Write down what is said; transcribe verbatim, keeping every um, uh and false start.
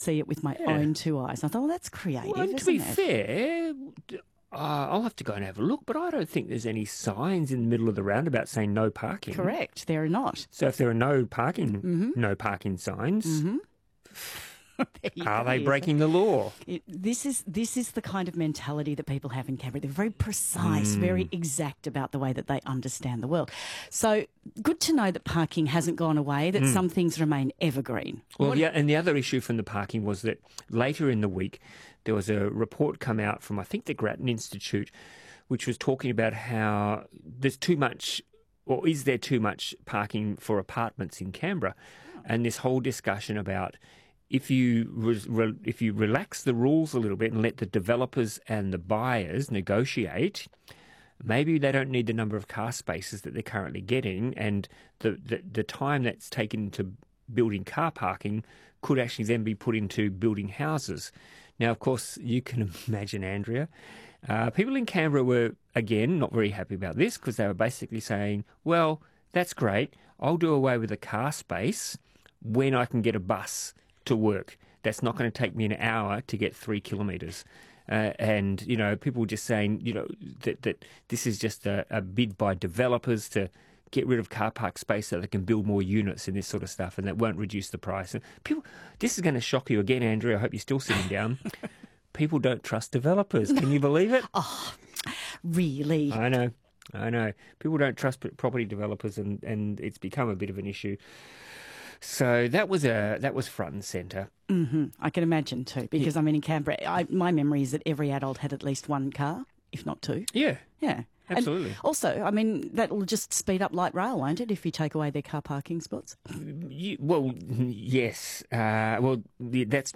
see it with my Yeah. own two eyes. I thought, well, that's creative, Well, and to isn't be it? fair, uh, I'll have to go and have a look, but I don't think there's any signs in the middle of the roundabout saying no parking. Correct, there are not. So if there are no parking, Mm-hmm. no parking signs, Mm-hmm. There you are go, they yes. breaking the law? It, this is this is the kind of mentality that people have in Canberra. They're very precise, Mm. very exact about the way that they understand the world. So good to know that parking hasn't gone away, that some things remain evergreen. Well, yeah, and the other issue from the parking was that later in the week there was a report come out from, I think, the Grattan Institute, which was talking about how there's too much, or is there too much parking for apartments in Canberra, and this whole discussion about if you re- re- if you relax the rules a little bit and let the developers and the buyers negotiate, maybe they don't need the number of car spaces that they're currently getting, and the, the, the time that's taken into building car parking could actually then be put into building houses. Now, of course, you can imagine, Andrea, uh, people in Canberra were, again, not very happy about this because they were basically saying, well, that's great, I'll do away with the car space when I can get a bus to work. That's not going to take me an hour to get three kilometres. Uh, and, you know, people just saying, you know, that, that this is just a, a bid by developers to get rid of car park space so they can build more units and this sort of stuff, and that won't reduce the price. And people, this is going to shock you again, Andrea. I hope you're still sitting down. People don't trust developers. Can you believe it? Oh, really? I know. I know. People don't trust p- property developers, and, and it's become a bit of an issue. So that was a that was front and centre. hmm I can imagine too, because I mean, in Canberra, I, my memory is that every adult had at least one car, if not two. Yeah, Yeah. absolutely. And also, I mean, that will just speed up light rail, won't it, if you take away their car parking spots? You, well, yes. Uh, well, the, that's